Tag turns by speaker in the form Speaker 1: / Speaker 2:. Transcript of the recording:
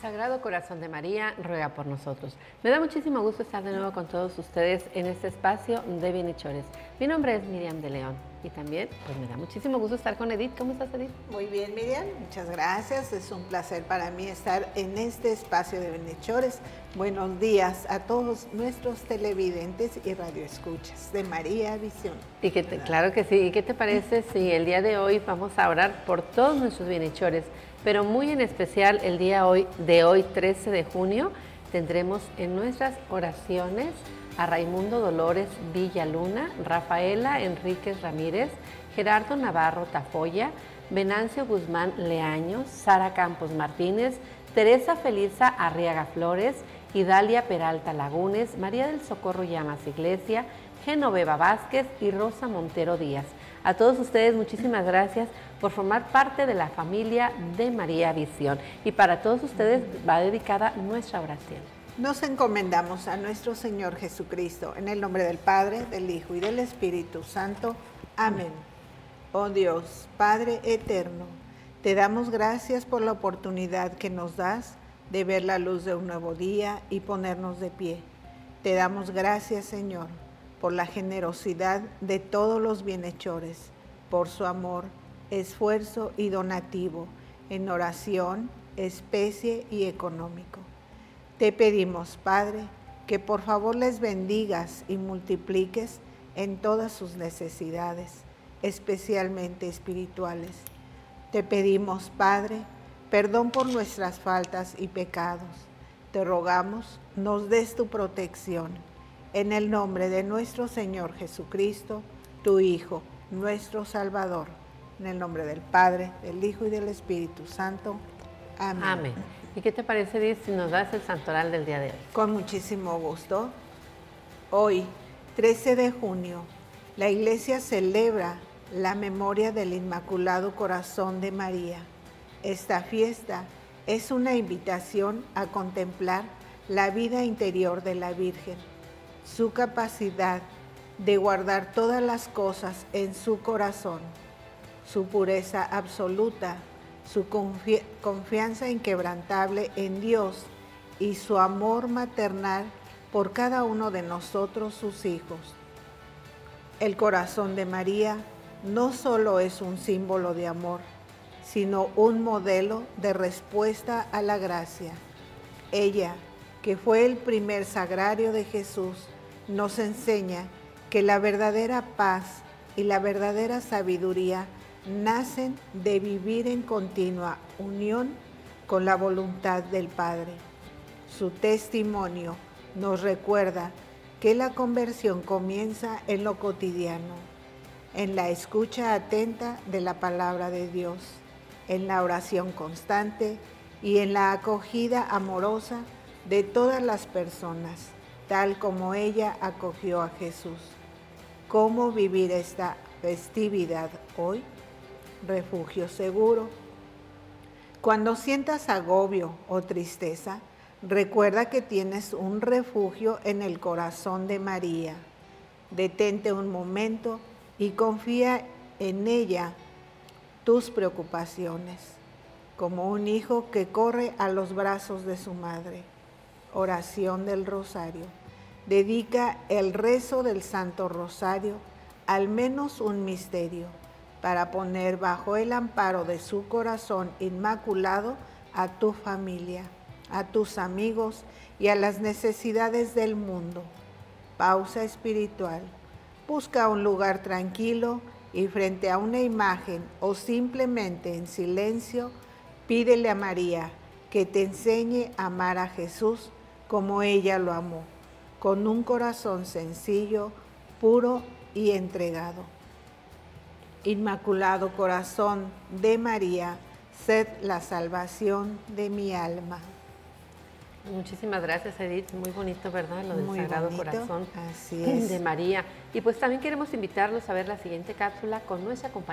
Speaker 1: Sagrado Corazón de María, ruega por nosotros. Me da muchísimo gusto estar de nuevo con todos ustedes en este espacio de Bienhechores. Mi nombre es Miriam de León y también pues me da muchísimo gusto estar con Edith. ¿Cómo estás, Edith?
Speaker 2: Muy bien, Miriam, muchas gracias. Es un placer para mí estar en este espacio de Bienhechores. Buenos días a todos nuestros televidentes y radioescuchas de María Visión.
Speaker 1: Claro que sí. ¿Y qué te parece si el día de hoy vamos a orar por todos nuestros bienhechores? Pero muy en especial el día de hoy, 13 de junio, tendremos en nuestras oraciones a Raimundo Dolores Villaluna, Rafaela Enríquez Ramírez, Gerardo Navarro Tafoya, Venancio Guzmán Leaño, Sara Campos Martínez, Teresa Felisa Arriaga Flores, Idalia Peralta Lagunes, María del Socorro Llamas Iglesia, Genoveva Vázquez y Rosa Montero Díaz. A todos ustedes muchísimas gracias por formar parte de la familia de María Visión. Y para todos ustedes va dedicada nuestra oración.
Speaker 2: Nos encomendamos a nuestro Señor Jesucristo, en el nombre del Padre, del Hijo y del Espíritu Santo. Amén. Oh Dios, Padre eterno, te damos gracias por la oportunidad que nos das de ver la luz de un nuevo día y ponernos de pie. Te damos gracias, Señor, por la generosidad de todos los bienhechores, por su amor, esfuerzo y donativo en oración, especie y económico. Te pedimos, Padre, que por favor les bendigas y multipliques en todas sus necesidades, especialmente espirituales. Te pedimos, Padre, perdón por nuestras faltas y pecados. Te rogamos, nos des tu protección. En el nombre de nuestro Señor Jesucristo, tu Hijo, nuestro Salvador. En el nombre del Padre, del Hijo y del Espíritu Santo. Amén.
Speaker 1: Amén. ¿Y qué te parece, Edith, si nos das el santoral del día de hoy?
Speaker 2: Con muchísimo gusto. Hoy, 13 de junio, la Iglesia celebra la memoria del Inmaculado Corazón de María. Esta fiesta es una invitación a contemplar la vida interior de la Virgen, su capacidad de guardar todas las cosas en su corazón, su pureza absoluta, su confianza inquebrantable en Dios y su amor maternal por cada uno de nosotros, sus hijos. El corazón de María no solo es un símbolo de amor, sino un modelo de respuesta a la gracia. Ella, que fue el primer sagrario de Jesús, nos enseña que la verdadera paz y la verdadera sabiduría nacen de vivir en continua unión con la voluntad del Padre. Su testimonio nos recuerda que la conversión comienza en lo cotidiano, en la escucha atenta de la palabra de Dios, en la oración constante y en la acogida amorosa de todas las personas, tal como ella acogió a Jesús. ¿Cómo vivir esta festividad hoy? Refugio seguro. Cuando sientas agobio o tristeza, recuerda que tienes un refugio en el corazón de María. Detente un momento y confía en ella tus preocupaciones, como un hijo que corre a los brazos de su madre. Oración del Rosario. Dedica el rezo del Santo Rosario al menos un misterio, para poner bajo el amparo de su corazón inmaculado a tu familia, a tus amigos y a las necesidades del mundo. Pausa espiritual. Busca un lugar tranquilo y frente a una imagen o simplemente en silencio, pídele a María que te enseñe a amar a Jesús como ella lo amó, con un corazón sencillo, puro y entregado. Inmaculado Corazón de María, sed la salvación de mi alma.
Speaker 1: Muchísimas gracias, Edith. Muy bonito, ¿verdad? Lo del
Speaker 2: Muy
Speaker 1: Sagrado
Speaker 2: bonito.
Speaker 1: Corazón
Speaker 2: Así es.
Speaker 1: de María. Y pues también queremos invitarlos a ver la siguiente cápsula con nuestra compañera